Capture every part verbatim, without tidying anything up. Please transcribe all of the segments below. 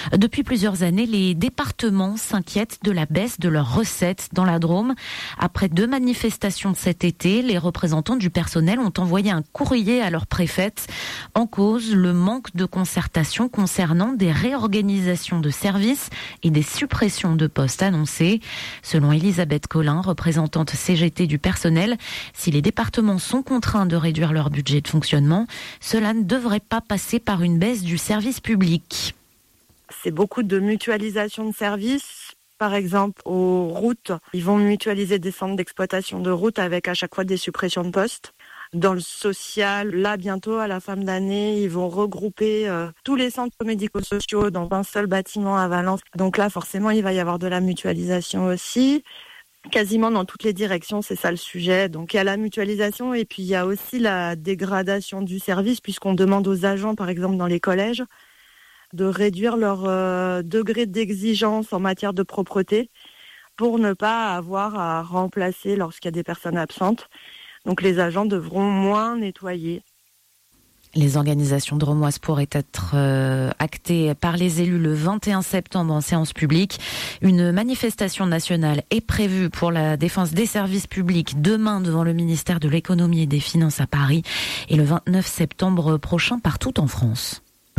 Depuis plusieurs années, les départements s'inquiètent de la baisse de leurs recettes dans la Drôme. Après deux manifestations cet été, les représentants du personnel ont envoyé un courrier à leur préfète. En cause, le manque de concertation concernant des réorganisations de services et des suppressions de postes annoncées. Selon Elisabeth Collin, représentante C G T du personnel, si les départements sont contraints de réduire leur budget de fonctionnement, cela ne devrait pas passer par une baisse du service public. C'est beaucoup de mutualisation de services. Par exemple, aux routes, ils vont mutualiser des centres d'exploitation de routes avec à chaque fois des suppressions de postes. Dans le social, là, bientôt, à la fin d'année, ils vont regrouper euh, tous les centres médico-sociaux dans un seul bâtiment à Valence. Donc là, forcément, il va y avoir de la mutualisation aussi. Quasiment dans toutes les directions, c'est ça le sujet. Donc il y a la mutualisation et puis il y a aussi la dégradation du service puisqu'on demande aux agents, par exemple dans les collèges, de réduire leur euh, degré d'exigence en matière de propreté pour ne pas avoir à remplacer lorsqu'il y a des personnes absentes. Donc les agents devront moins nettoyer. Les organisations drômoises pourraient être euh, actées par les élus le vingt et un septembre en séance publique. Une manifestation nationale est prévue pour la défense des services publics demain devant le ministère de l'économie et des finances à Paris et le vingt-neuf septembre prochain partout en France.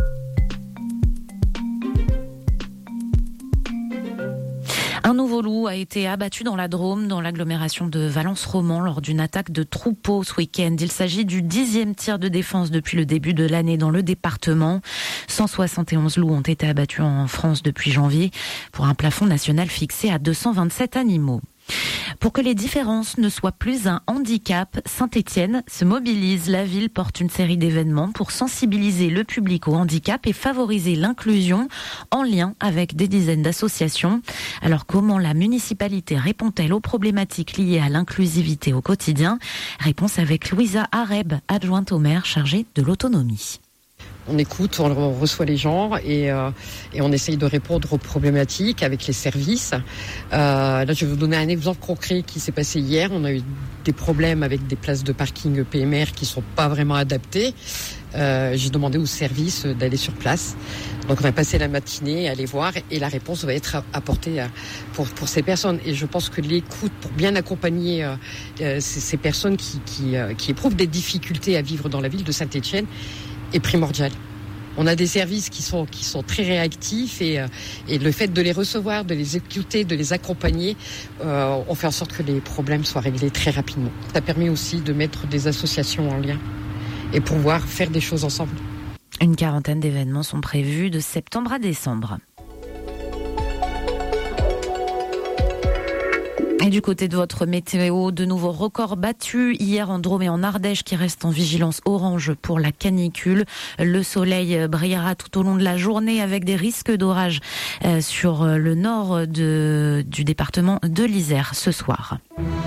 Un nouveau loup a été abattu dans la Drôme, dans l'agglomération de Valence-Roman, lors d'une attaque de troupeau ce week-end. Il s'agit du dixième tir de défense depuis le début de l'année dans le département. cent soixante et onze loups ont été abattus en France depuis janvier, pour un plafond national fixé à deux cent vingt-sept animaux. Pour que les différences ne soient plus un handicap, Saint-Étienne se mobilise. La ville porte une série d'événements pour sensibiliser le public au handicap et favoriser l'inclusion en lien avec des dizaines d'associations. Alors comment la municipalité répond-elle aux problématiques liées à l'inclusivité au quotidien ? Réponse avec Louisa Areb, adjointe au maire chargée de l'autonomie. On écoute, on reçoit les gens et, euh, et on essaye de répondre aux problématiques avec les services. Euh, là, je vais vous donner un exemple concret qui s'est passé hier. On a eu des problèmes avec des places de parking P M R qui sont pas vraiment adaptées. Euh, j'ai demandé aux services d'aller sur place. Donc, on a passé la matinée à aller voir et la réponse va être apportée pour, pour ces personnes. Et je pense que l'écoute pour bien accompagner euh, ces, ces personnes qui, qui, euh, qui éprouvent des difficultés à vivre dans la ville de Saint-Étienne est primordial. On a des services qui sont qui sont très réactifs et euh, et le fait de les recevoir, de les écouter, de les accompagner, euh, on fait en sorte que les problèmes soient réglés très rapidement. Ça permet aussi de mettre des associations en lien et pouvoir faire des choses ensemble. Une quarantaine d'événements sont prévus de septembre à décembre. Et du côté de votre météo, de nouveaux records battus hier en Drôme et en Ardèche qui restent en vigilance orange pour la canicule. Le soleil brillera tout au long de la journée avec des risques d'orage sur le nord de, du département de l'Isère ce soir.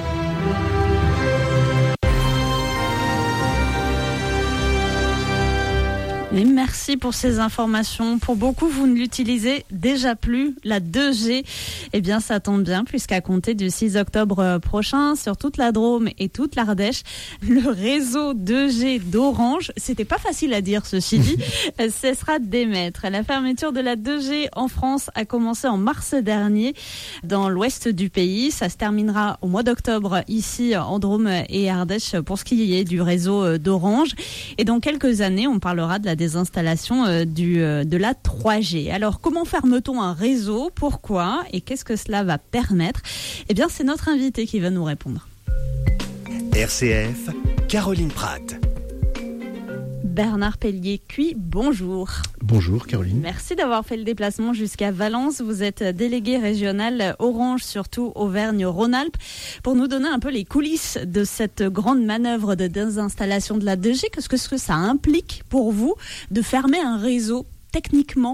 Et merci pour ces informations. Pour beaucoup, vous ne l'utilisez déjà plus, la deux G. Eh bien, ça tombe bien, puisqu'à compter du six octobre prochain, sur toute la Drôme et toute l'Ardèche, le réseau deux G d'Orange, c'était pas facile à dire ceci dit, cessera d'émettre. La fermeture de la deux G en France a commencé en mars dernier dans l'ouest du pays. Ça se terminera au mois d'octobre ici en Drôme et Ardèche pour ce qui est du réseau d'Orange. Et dans quelques années, on parlera de la des installations euh, du, euh, de la trois G. Alors, comment ferme-t-on un réseau ? Pourquoi ? Et qu'est-ce que cela va permettre ? Eh bien, c'est notre invité qui va nous répondre. R C F, Caroline Pratt. Bernard Pellier-Cuy, bonjour. Bonjour Caroline. Merci d'avoir fait le déplacement jusqu'à Valence. Vous êtes délégué régional Orange, surtout Auvergne-Rhône-Alpes, pour nous donner un peu les coulisses de cette grande manœuvre de désinstallation de la deux G. Qu'est-ce que ça implique pour vous de fermer un réseau techniquement ?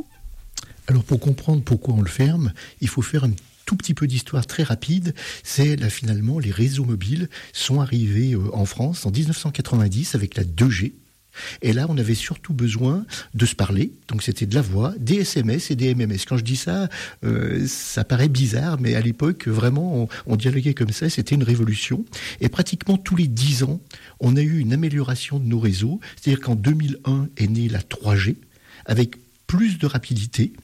Alors pour comprendre pourquoi on le ferme, il faut faire un tout petit peu d'histoire très rapide. C'est là finalement les réseaux mobiles sont arrivés en France en dix-neuf cent quatre-vingt-dix avec la deux G. Et là, on avait surtout besoin de se parler. Donc, c'était de la voix, des S M S et des M M S. Quand je dis ça, euh, ça paraît bizarre, mais à l'époque, vraiment, on, on dialoguait comme ça. C'était une révolution. Et pratiquement tous les dix ans, on a eu une amélioration de nos réseaux. C'est-à-dire qu'en deux mille un est née la trois G, avec plus de rapidité.